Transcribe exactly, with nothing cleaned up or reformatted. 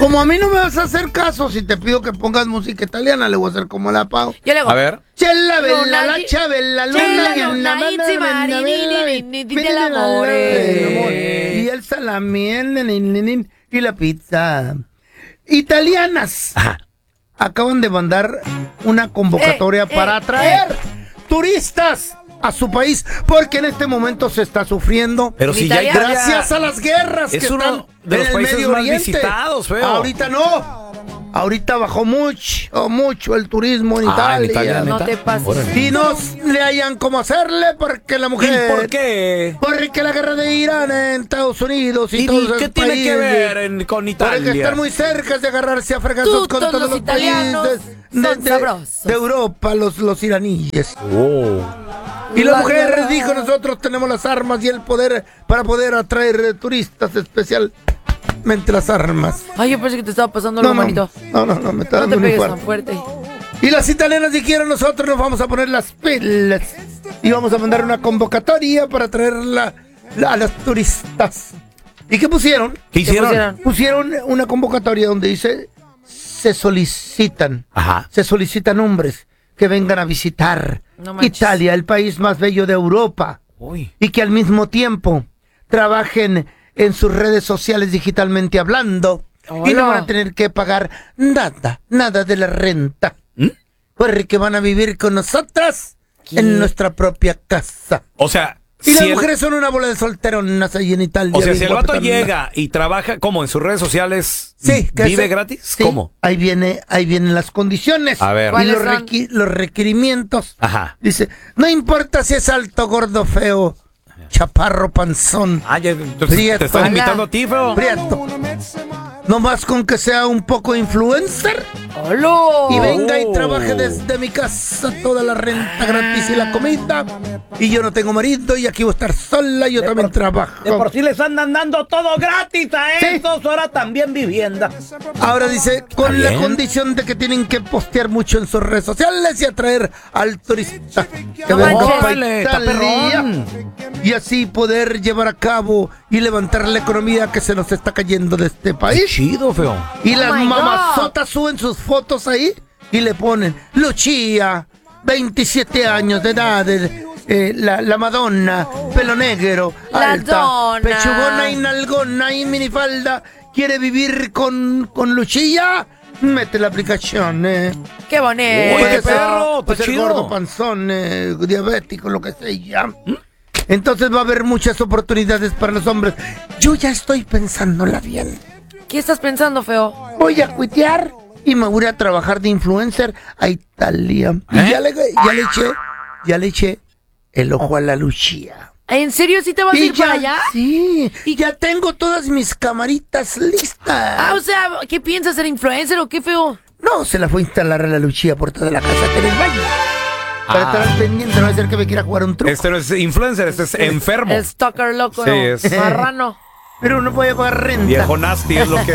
Como a mí no me vas a hacer caso, si te pido que pongas música italiana, le voy a hacer como la Pau. Yo le hago. A ver. Chella bella, la chabella, luna, y una y el salami, y la pizza. Italianas. Ajá. Acaban de mandar una convocatoria Eh, para eh, atraer eh. turistas a su país, porque en este momento se está sufriendo. Pero si ya Italia- Gracias a las guerras Es que uno están de los en el países Medio más Oriente. visitados, feo. Ahorita no. Ahorita bajó mucho, mucho el turismo en Ah, Italia. en Italia, No ¿neta? te pases. Órale. Y no le hayan cómo hacerle porque la mujer. ¿Y por qué? Porque la guerra de Irán en Estados Unidos y, ¿Y todos qué esos tiene países, que ver en- con Italia? Porque están muy cerca de agarrarse a fregazos Tú, con todos todos los los italianos países son sabrosos. de Europa, los, los iraníes. Oh. Y la La mujer guerra. dijo, nosotros tenemos las armas y el poder para poder atraer eh, turistas, especialmente las armas. Ay, yo pensé que te estaba pasando algo, No, no, manito. no, no, no, me está No te dando muy pegues tan fuerte. fuerte. Y las italianas dijeron, nosotros nos vamos a poner las pilas y vamos a mandar una convocatoria para traer la- la- a las turistas. ¿Y qué pusieron? ¿Qué hicieron? pusieron? Pusieron una convocatoria donde dice, se solicitan, Ajá. se solicitan hombres que vengan a visitar No manches. Italia, el país más bello de Europa, Uy. y que al mismo tiempo trabajen en sus redes sociales digitalmente hablando y no Hola. van a tener que pagar nada, nada de la renta. ¿Mm? Porque van a vivir con nosotras en nuestra propia casa. O sea, Y si las el, mujeres son una bola de solteronas ahí en Italia. o sea, bien si el vato guapetonas. llega y trabaja, ¿cómo? ¿En sus redes sociales Sí, que vive se- gratis? sí, ¿Cómo? Ahí viene, ahí vienen las condiciones. A ver. Y ¿Cuáles los, son? requi- los requerimientos. Ajá. Dice, no importa si es alto, gordo, feo, chaparro, panzón, Ah, ya, entonces Prieto. te están Hola. invitando a ti, feo. prieto. No más con que sea un poco influencer ¡Hola! y venga y Oh. trabaje desde mi casa toda la renta gratis y la comida. Y yo no tengo marido y aquí voy a estar sola, yo también trabajo. De por sí les andan dando todo gratis a Sí. estos, ahora también vivienda. Ahora dice, con Está la bien. condición de que tienen que postear mucho en sus redes sociales y atraer al turista que No venga manches. para Órale, está Italia. perrón. Y así poder llevar a cabo y levantar la economía que se nos está cayendo de este Qué país. chido, feo. Y Oh las my mamazotas suben sus fotos ahí y le ponen Lucía, veintisiete años de edad, eh, eh, la, la Madonna, pelo negro, La alta, donna. pechugona y nalgona y minifalda, quiere vivir con, con Lucía, mete la aplicación, eh. ¡Qué bonito! Oye, Puede ser- perro, está puede ser chido. gordo, panzón, eh, diabético, lo que sea. Entonces va a haber muchas oportunidades para los hombres. Yo ya estoy pensándola bien. ¿Qué estás pensando, feo? Voy a cuitear y me voy a trabajar de influencer a Italia. Y ¿Eh? ya le, ya le eché, ya le eché el ojo a la Lucía. ¿En serio sí te vas a Y ir para allá? Sí, y ya tengo todas mis camaritas listas. Ah, o sea, ¿qué piensas, ser influencer o qué, feo? No, se la fue a instalar a la Lucía por toda la casa que en el baño. Para Ah. estar al pendiente, no va a ser que me quiera jugar un truco. Este no es influencer, este es enfermo. Stalker loco, Sí, es- marrano. Pero no voy a pagar renta. Viejo nasty es lo que